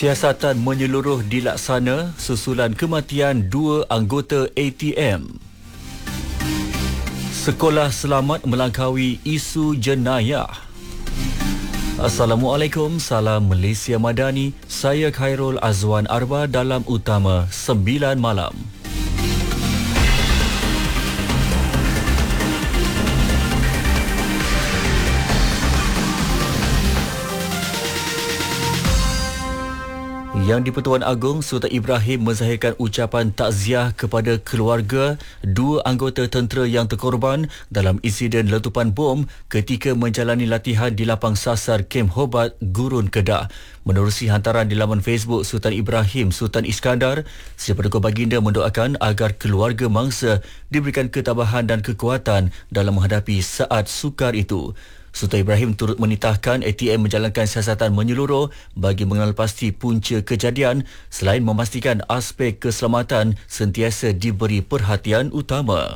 Siasatan menyeluruh dilaksana susulan kematian dua anggota ATM. Sekolah selamat melangkaui isu jenayah. Assalamualaikum, salam Malaysia Madani. Saya Khairul Azwan Arba dalam Utama 9 malam. Yang di-Pertuan Agong, Sultan Ibrahim menzahirkan ucapan takziah kepada keluarga dua anggota tentera yang terkorban dalam insiden letupan bom ketika menjalani latihan di lapang sasar Kem Hobart, Gurun, Kedah. Menerusi hantaran di laman Facebook Sultan Ibrahim Sultan Iskandar, Si Paduka Baginda mendoakan agar keluarga mangsa diberikan ketabahan dan kekuatan dalam menghadapi saat sukar itu. Sultan Ibrahim turut menitahkan ATM menjalankan siasatan menyeluruh bagi mengenal pasti punca kejadian selain memastikan aspek keselamatan sentiasa diberi perhatian utama.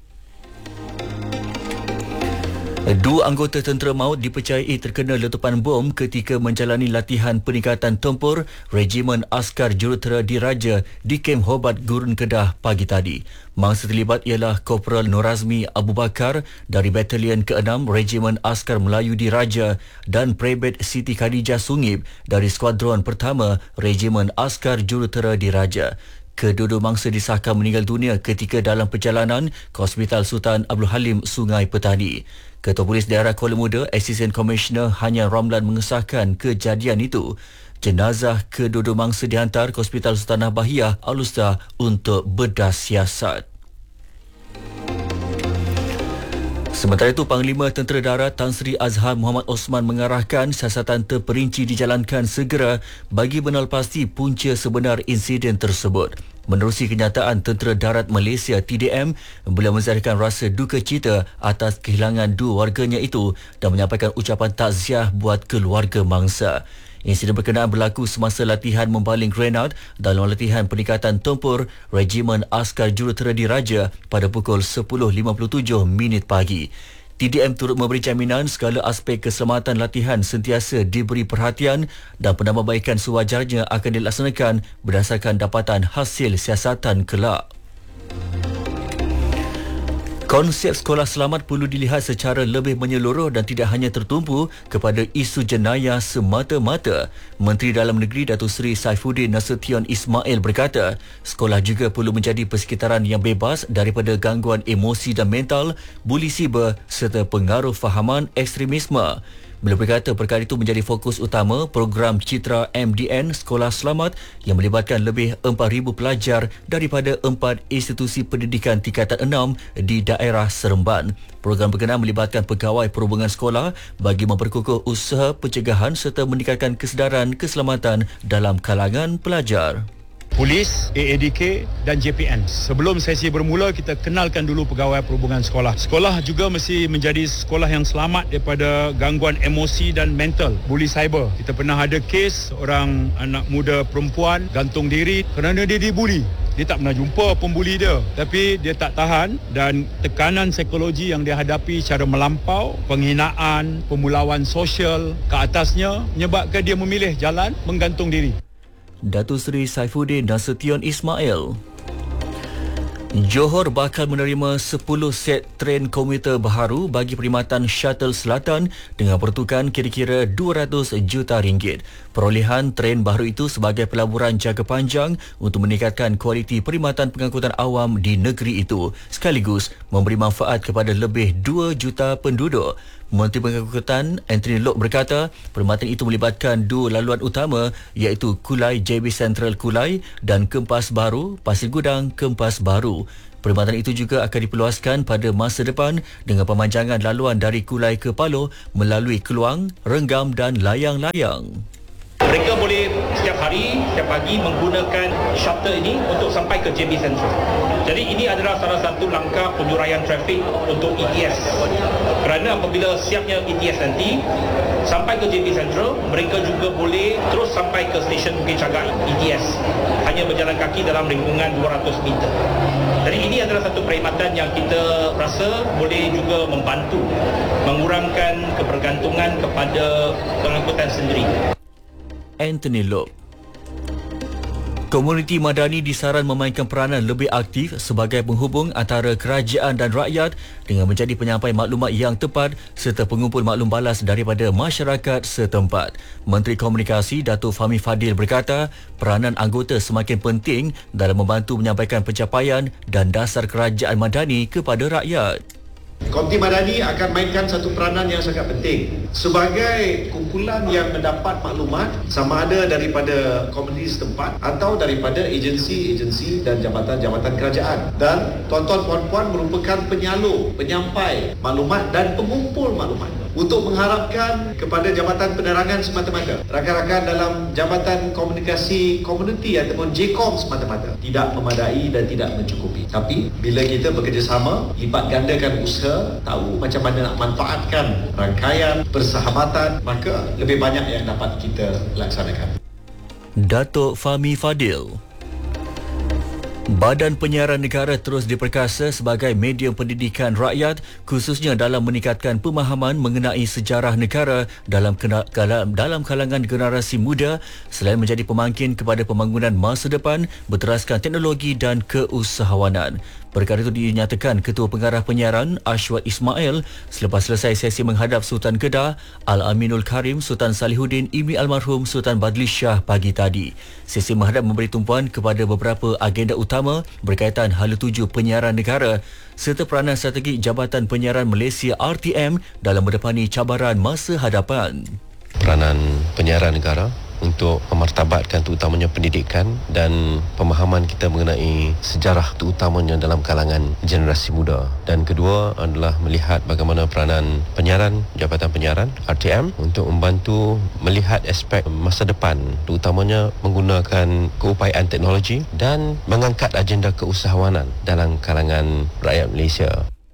Dua anggota tentera maut dipercayai terkena letupan bom ketika menjalani latihan peningkatan tempur Regimen Askar Jurutera Diraja di Kem Hobart, Gurun, Kedah pagi tadi. Mangsa terlibat ialah Korporal Norazmi Abu Bakar dari Batalion ke-6 Regimen Askar Melayu Diraja dan Prebet Siti Khadijah Sungib dari Skuadron Pertama Regimen Askar Jurutera Diraja. Kedua-dua mangsa disahkan meninggal dunia ketika dalam perjalanan ke Hospital Sultan Abdul Halim, Sungai Petani. Ketua Polis Daerah Kuala Muda, Assistant Commissioner Hanyan Ramlan mengesahkan kejadian itu. Jenazah kedua-dua mangsa dihantar ke Hospital Sultanah Bahiyah, Al-Usta untuk bedah siasat. Sementara itu, Panglima Tentera Darat Tan Sri Azhar Muhammad Osman mengarahkan siasatan terperinci dijalankan segera bagi mengenal pasti punca sebenar insiden tersebut. Menerusi kenyataan Tentera Darat Malaysia TDM, beliau menzahirkan rasa duka cita atas kehilangan dua warganya itu dan menyampaikan ucapan takziah buat keluarga mangsa. Insiden berkenaan berlaku semasa latihan membaling grenad dalam latihan peningkatan tempur Regimen Askar Jurutera Diraja pada pukul 10.57 minit pagi. TDM turut memberi jaminan segala aspek keselamatan latihan sentiasa diberi perhatian dan penambahbaikan sewajarnya akan dilaksanakan berdasarkan dapatan hasil siasatan kelak. Konsep sekolah selamat perlu dilihat secara lebih menyeluruh dan tidak hanya tertumpu kepada isu jenayah semata-mata. Menteri Dalam Negeri Datuk Seri Saifuddin Nasution Ismail berkata, sekolah juga perlu menjadi persekitaran yang bebas daripada gangguan emosi dan mental, buli siber serta pengaruh fahaman ekstremisme. Beliau berkata perkara itu menjadi fokus utama program Citra MDN Sekolah Selamat yang melibatkan lebih 4,000 pelajar daripada 4 institusi pendidikan tingkatan 6 di daerah Seremban. Program berkenaan melibatkan pegawai perhubungan sekolah bagi memperkukuh usaha pencegahan serta meningkatkan kesedaran keselamatan dalam kalangan pelajar. Polis, AADK dan JPN. Sebelum sesi bermula, kita kenalkan dulu pegawai perhubungan sekolah. Sekolah juga mesti menjadi sekolah yang selamat daripada gangguan emosi dan mental, buli cyber. Kita pernah ada kes orang anak muda perempuan gantung diri kerana dia dibuli. Dia tak pernah jumpa pembuli dia, tapi dia tak tahan dan tekanan psikologi yang dia hadapi secara melampau, penghinaan, pemulauan sosial ke atasnya menyebabkan dia memilih jalan menggantung diri. Datuk Seri Saifuddin Nasution Ismail. Johor bakal menerima 10 set tren komuter baharu bagi perkhidmatan Shuttle Selatan dengan pertukaran kira-kira 200 juta ringgit. Perolehan tren baharu itu sebagai pelaburan jangka panjang untuk meningkatkan kualiti perkhidmatan pengangkutan awam di negeri itu sekaligus memberi manfaat kepada lebih 2 juta penduduk. Menteri Pengangkutan Anthony Loke berkata, perkhidmatan itu melibatkan dua laluan utama iaitu Kulai JB Central Kulai dan Kempas Baru Pasir Gudang Kempas Baru. Perkhidmatan itu juga akan diperluaskan pada masa depan dengan pemanjangan laluan dari Kulai ke Paloh melalui Keluang, Renggam dan Layang-Layang. Mereka boleh setiap hari, setiap pagi menggunakan shuttle ini untuk sampai ke JB Central. Jadi ini adalah salah satu langkah penyuraian trafik untuk ETS. Kerana apabila siapnya ETS nanti, sampai ke JB Central, mereka juga boleh terus sampai ke stesen Bukit Cagak ETS. Hanya berjalan kaki dalam lingkungan 200 meter. Jadi ini adalah satu perkhidmatan yang kita rasa boleh juga membantu mengurangkan kebergantungan kepada pengangkutan sendiri. Anthony Loke. Komuniti madani disaran memainkan peranan lebih aktif sebagai penghubung antara kerajaan dan rakyat dengan menjadi penyampai maklumat yang tepat serta pengumpul maklum balas daripada masyarakat setempat. Menteri Komunikasi Datuk Fahmi Fadil berkata, peranan anggota semakin penting dalam membantu menyampaikan pencapaian dan dasar kerajaan madani kepada rakyat. Komuniti Madani akan mainkan satu peranan yang sangat penting sebagai kumpulan yang mendapat maklumat sama ada daripada komuniti setempat atau daripada agensi-agensi dan jabatan-jabatan kerajaan. Dan tuan-tuan puan-puan merupakan penyalur, penyampai maklumat dan pengumpul maklumat untuk mengharapkan kepada Jabatan Penerangan semata-mata, rakan-rakan dalam Jabatan Komunikasi Komuniti ataupun JKOM semata-mata tidak memadai dan tidak mencukupi. Tapi bila kita bekerjasama, lipat gandakan usaha, tahu macam mana nak manfaatkan rangkaian persahabatan, maka lebih banyak yang dapat kita laksanakan. Datuk Fahmi Fadil. Badan Penyiaran Negara terus diperkasa sebagai medium pendidikan rakyat khususnya dalam meningkatkan pemahaman mengenai sejarah negara dalam kalangan generasi muda selain menjadi pemangkin kepada pembangunan masa depan berteraskan teknologi dan keusahawanan. Perkara itu dinyatakan Ketua Pengarah Penyiaran Ashwat Ismail selepas selesai sesi menghadap Sultan Kedah Al-Aminul Karim Sultan Salihuddin Ibni Almarhum Sultan Badli Shah pagi tadi. Sesi menghadap memberi tumpuan kepada beberapa agenda utama berkaitan hala tuju penyiaran negara serta peranan strategi Jabatan Penyiaran Malaysia RTM dalam mendepani cabaran masa hadapan. Peranan penyiaran negara untuk memartabatkan terutamanya pendidikan dan pemahaman kita mengenai sejarah terutamanya dalam kalangan generasi muda. Dan kedua adalah melihat bagaimana peranan penyiaran, Jabatan Penyiaran RTM untuk membantu melihat aspek masa depan terutamanya menggunakan keupayaan teknologi dan mengangkat agenda keusahawanan dalam kalangan rakyat Malaysia.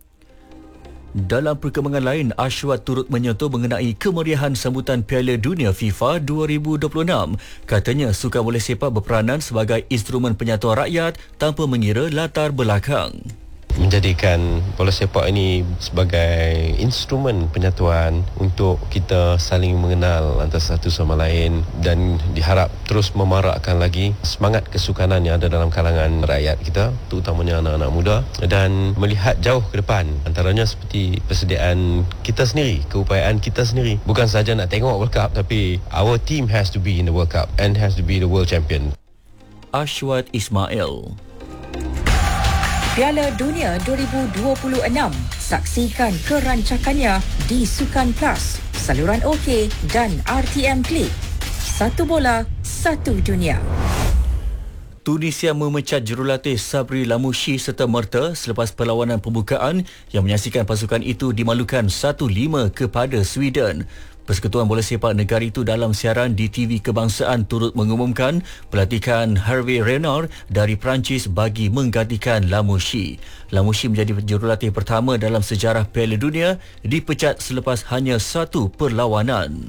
Dalam perkembangan lain, Ashwat turut menyentuh mengenai kemeriahan sambutan Piala Dunia FIFA 2026. Katanya sukan bola sepak berperanan sebagai instrumen penyatuan rakyat tanpa mengira latar belakang. Menjadikan bola sepak ini sebagai instrumen penyatuan untuk kita saling mengenal antara satu sama lain dan diharap terus memarakkan lagi semangat kesukanan yang ada dalam kalangan rakyat kita, terutamanya anak-anak muda, dan melihat jauh ke depan antaranya seperti persediaan kita sendiri, keupayaan kita sendiri. Bukan sahaja nak tengok World Cup tapi our team has to be in the World Cup and has to be the world champion. Ashwat Ismail. Piala Dunia 2026. Saksikan kerancakannya di Sukan Plus, saluran OK dan RTM Klik. Satu bola, satu dunia. Tunisia memecat jurulatih Sabri Lamouchi serta merta selepas perlawanan pembukaan yang menyaksikan pasukan itu dimalukan 1-5 kepada Sweden. Persekutuan Bola Sepak Negara itu dalam siaran di TV Kebangsaan turut mengumumkan pelantikan Hervé Renard dari Perancis bagi menggantikan Lamouchi. Lamouchi menjadi jurulatih pertama dalam sejarah Piala Dunia dipecat selepas hanya satu perlawanan.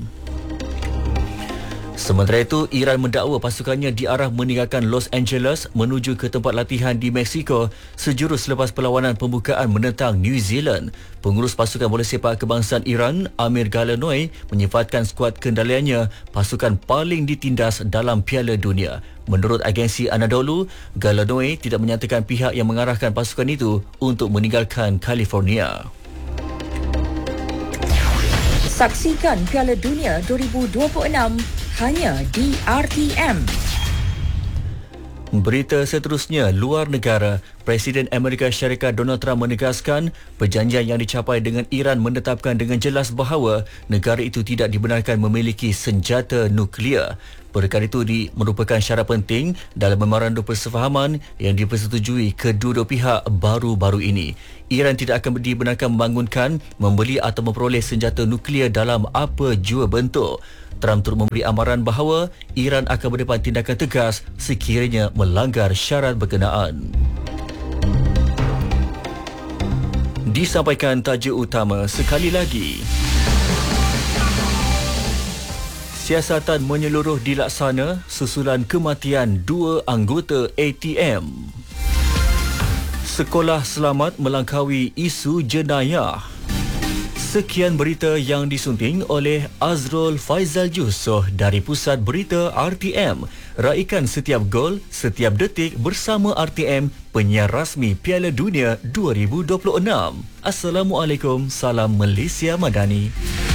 Sementara itu, Iran mendakwa pasukannya diarah meninggalkan Los Angeles menuju ke tempat latihan di Mexico sejurus selepas perlawanan pembukaan menentang New Zealand. Pengurus pasukan bola sepak kebangsaan Iran, Amir Galanoi, menyifatkan skuad kendaliannya pasukan paling ditindas dalam Piala Dunia. Menurut agensi Anadolu, Galanoi tidak menyatakan pihak yang mengarahkan pasukan itu untuk meninggalkan California. Saksikan Piala Dunia 2026 hanya di RTM. Berita seterusnya, luar negara. Presiden Amerika Syarikat Donald Trump menegaskan perjanjian yang dicapai dengan Iran menetapkan dengan jelas bahawa negara itu tidak dibenarkan memiliki senjata nuklear. Perkara itu merupakan syarat penting dalam memorandum persefahaman yang dipersetujui kedua-dua pihak baru-baru ini. Iran tidak akan dibenarkan membangunkan, membeli atau memperoleh senjata nuklear dalam apa jua bentuk. Trump turut memberi amaran bahawa Iran akan mendapat tindakan tegas sekiranya melanggar syarat berkenaan. Disampaikan tajuk utama sekali lagi. Siasatan menyeluruh dilaksana susulan kematian 2 anggota ATM. Sekolah selamat melangkaui isu jenayah. Sekian berita yang disunting oleh Azrul Faizal Yusof dari Pusat Berita RTM. Raikan setiap gol, setiap detik bersama RTM, penyiar rasmi Piala Dunia 2026. Assalamualaikum, salam Malaysia Madani.